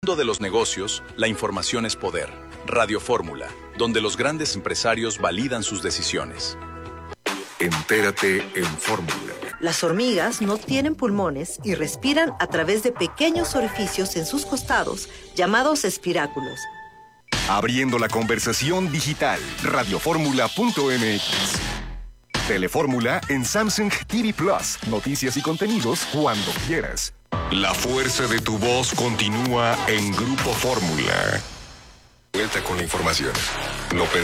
mundo de los negocios, la información es poder. Radio Fórmula, donde los grandes empresarios validan sus decisiones. Entérate en Fórmula. Las hormigas no tienen pulmones y respiran a través de pequeños orificios en sus costados, llamados espiráculos. Abriendo la conversación digital. Radioformula.mx. Telefórmula en Samsung TV Plus. Noticias y contenidos cuando quieras. La fuerza de tu voz continúa en Grupo Fórmula. Vuelta con la información. Lo